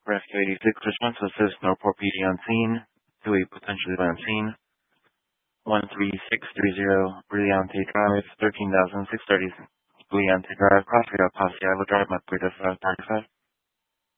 Rescue 86, response to assist, Norport PD on scene. 2-8 potentially on scene. 13630 Brillante Drive, 13,630 Brillante Drive, Crossfire Posse, Iowa Drive, Mapfre 535.